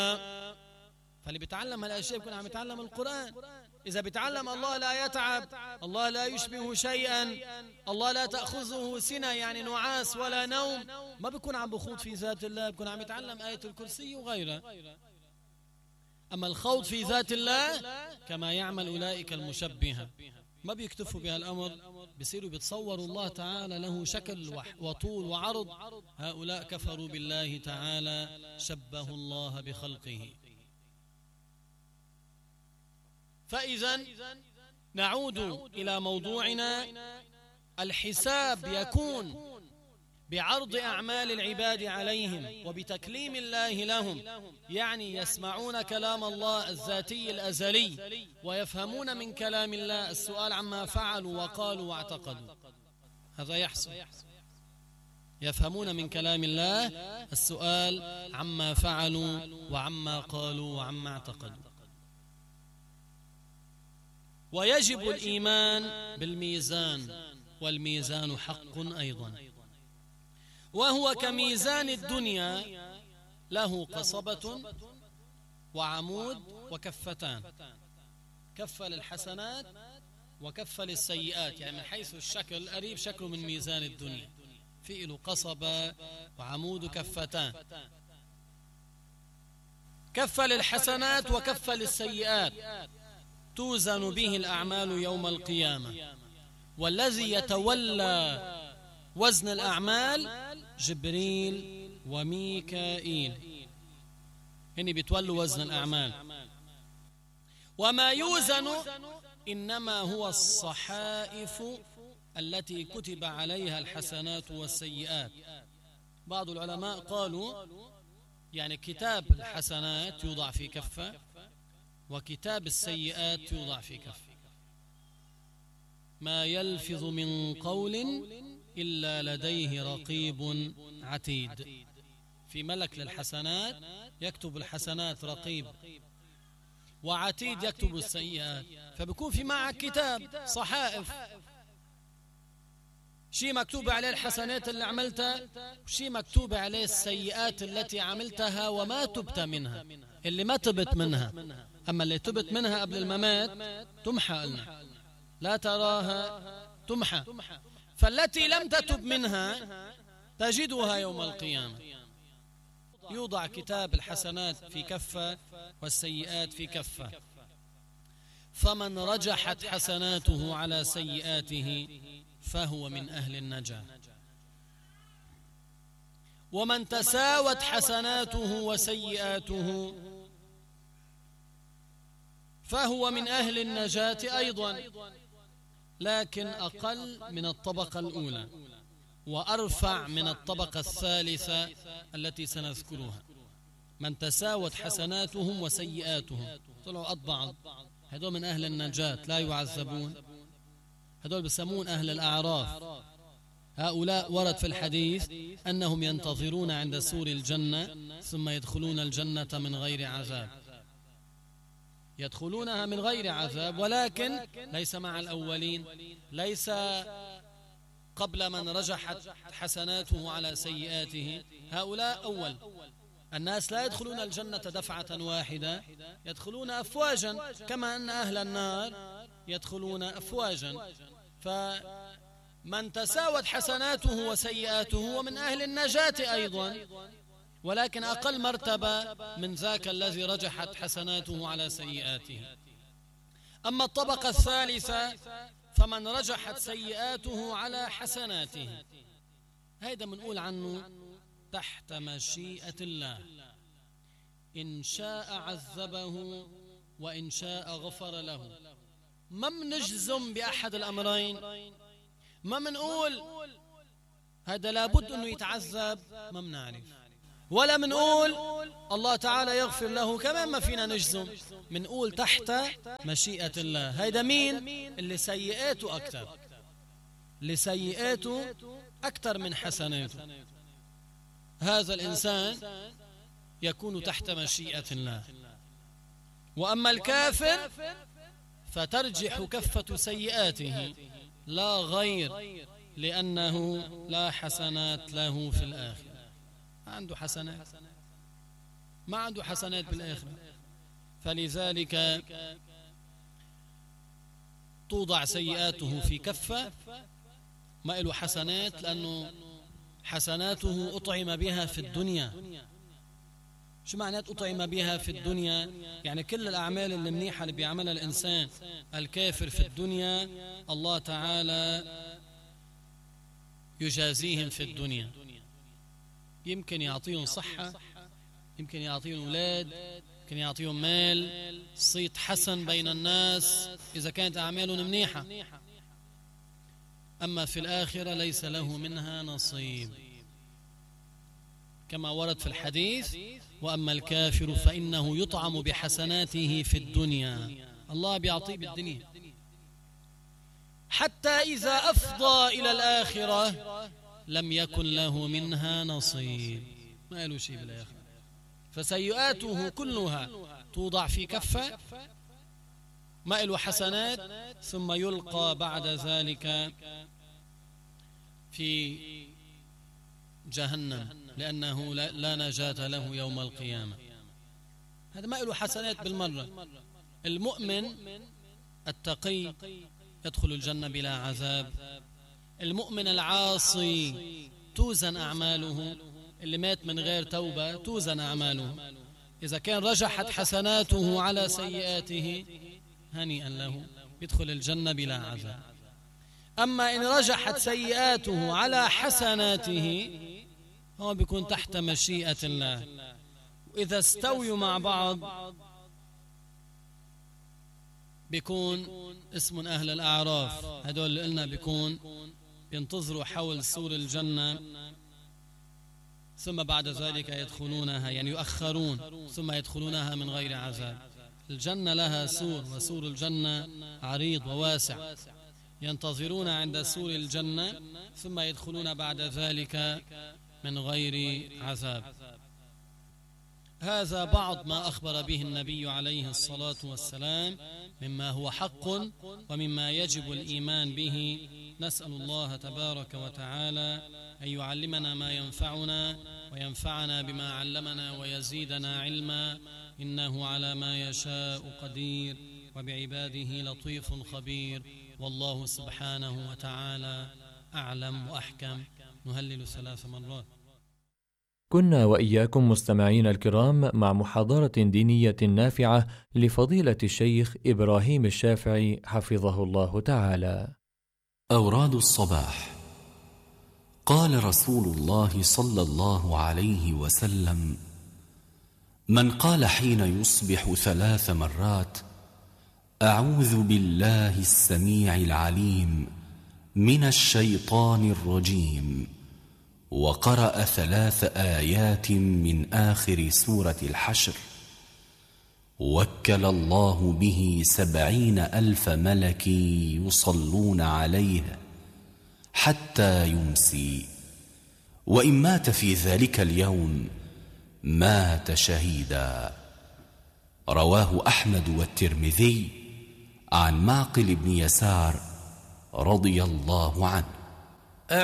فاللي بيتعلم هالأشياء بيكون عم يتعلم القرآن. إذا بيتعلم الله لا يتعب، الله لا يشبه شيئا، الله لا تأخذه سنة يعني نعاس ولا نوم، ما بيكون عم بخوض في ذات الله، بيكون عم يتعلم آية الكرسي وغيرها. أما الخوض في ذات الله كما يعمل أولئك المشبهة، ما بيكتفوا بهالأمر، بيصيروا بيتصوروا الله تعالى له شكل وطول وعرض. هؤلاء كفروا بالله تعالى، شبهوا الله بخلقه. فإذا نعود إلى موضوعنا. الحساب يكون بعرض أعمال العباد عليهم وبتكليم الله لهم، يعني يسمعون كلام الله الذاتي الأزلي ويفهمون من كلام الله السؤال عما فعلوا وقالوا واعتقدوا. هذا يحصل، يفهمون من كلام الله السؤال عما فعلوا وعما قالوا وعما اعتقدوا. ويجب الإيمان بالميزان، والميزان حق أيضا، وهو كميزان الدنيا، له قصبة وعمود وكفتان، كفة للحسنات وكفة للسيئات، يعني من حيث الشكل قريب شكله من ميزان الدنيا، فيه له قصبة وعمود وكفتان، كفة للحسنات وكفة للسيئات، توزن به الأعمال يوم القيامة. والذي يتولى وزن الأعمال جبريل وميكائيل، هني بيتولوا وزن الأعمال. وما يوزن إنما هو الصحائف التي كتب عليها الحسنات والسيئات. بعض العلماء قالوا يعني كتاب الحسنات يوضع في كفة وكتاب السيئات يوضع في كفة. ما يلفظ من قول إلا لديه رقيب عتيد. في ملك للحسنات يكتب الحسنات رقيب، وعتيد يكتب السيئات. فبكون في معك كتاب صحائف، شيء مكتوب عليه الحسنات اللي عملتها، وشيء مكتوب عليه السيئات التي عملتها وما تبت منها، اللي ما تبت منها. أما اللي تبت منها قبل الممات تمحى، قلنا لا تراها تمحى. فالتي لم تتب منها تجدها يوم القيامة. يوضع كتاب الحسنات في كفة والسيئات في كفة. فمن رجحت حسناته على سيئاته فهو من أهل النجاة، ومن تساوت حسناته وسيئاته فهو من أهل النجاة أيضا، لكن أقل من الطبقة الأولى وأرفع من الطبقة الثالثة التي سنذكرها. من تساوت حسناتهم وسيئاتهم، طلعوا قد بعض، هذول من أهل النجاة لا يعذبون، هذول بسمون أهل الأعراف. هؤلاء ورد في الحديث أنهم ينتظرون عند سور الجنة ثم يدخلون الجنة من غير عذاب، يدخلونها من غير عذاب، ولكن ليس مع الأولين، ليس قبل من رجحت حسناته على سيئاته. هؤلاء أول الناس لا يدخلون الجنة دفعة واحدة، يدخلون أفواجا، كما أن أهل النار يدخلون أفواجا. فمن تساوت حسناته وسيئاته ومن أهل النجاة أيضا، ولكن أقل مرتبة من ذاك الذي رجحت حسناته على سيئاته. أما الطبقة الثالثة فمن رجحت سيئاته على حسناته، هذا منقول عنه تحت مشيئة الله، إن شاء عذبه وإن شاء غفر له. ما منجزم بأحد الأمرين، ما منقول هذا لابد أنه يتعذب، ما منعرف، ولا منقول الله تعالى يغفر له، كمان ما فينا نجزم، منقول تحت مشيئة الله. هيدا مين؟ اللي سيئاته أكثر، اللي سيئاته أكثر من حسناته، هذا الإنسان يكون تحت مشيئة الله. وأما الكافر فترجح كفة سيئاته لا غير، لأنه لا حسنات له في الآخرة، عنده حسنات ما عنده حسنات بالآخرة. فلذلك توضع سيئاته في كفة، ما له حسنات، لأنه حسناته أطعم بها في الدنيا. شو معنات أطعم بها في الدنيا؟ يعني كل الأعمال المنيحة اللي بيعملها الإنسان الكافر في الدنيا الله تعالى يجازيهم في الدنيا. يمكن يعطيهم صحة، يمكن يعطيهم أولاد، يمكن يعطيهم مال، صيت حسن بين الناس إذا كانت أعمالهم منيحة. أما في الآخرة ليس له منها نصيب، كما ورد في الحديث: وأما الكافر فإنه يطعم بحسناته في الدنيا. الله بيعطيه بالدنيا، حتى إذا أفضى إلى الآخرة لم يكن له منها نصيب، ما له شيء بالآخرة. فسيئاته كلها توضع في كفة، ما له حسنات، ثم يلقى بعد ذلك في جهنم، لأنه لا نجاة له يوم القيامة. هذا ما له حسنات بالمرة. المؤمن التقي يدخل الجنة بلا عذاب. المؤمن العاصي توزن أعماله، اللي مات من غير توبة توزن أعماله. إذا كان رجحت حسناته على سيئاته هنيئا له، يدخل الجنة بلا عذاب. أما إن رجحت سيئاته على حسناته هو بيكون تحت مشيئة الله. وإذا استووا مع بعض بيكون اسم أهل الأعراف. هدول اللي قلنا بيكون ينتظروا حول سور الجنة، ثم بعد ذلك يدخلونها، يعني يؤخرون ثم يدخلونها من غير عذاب. الجنة لها سور، وسور الجنة عريض وواسع، ينتظرون عند سور الجنة ثم يدخلون بعد ذلك من غير عذاب. هذا بعض ما أخبر به النبي عليه الصلاة والسلام مما هو حق ومما يجب الإيمان به. نسأل الله تبارك وتعالى أن يعلمنا ما ينفعنا وينفعنا بما علمنا ويزيدنا علما، إنه على ما يشاء قدير وبعباده لطيف خبير. والله سبحانه وتعالى أعلم وأحكم. نهلل 3 مرات. كنا وإياكم مستمعين الكرام مع محاضرة دينية نافعة لفضيلة الشيخ إبراهيم الشافعي حفظه الله تعالى. أوراد الصباح. قال رسول الله صلى الله عليه وسلم: من قال حين يصبح 3 مرات: أعوذ بالله السميع العليم من الشيطان الرجيم، وقرأ 3 آيات من آخر سورة الحشر، وكل الله به 70,000 ملك يصلون عليه حتى يمسي، وإن مات في ذلك اليوم مات شهيدا. رواه أحمد والترمذي عن معقل بن يسار رضي الله عنه.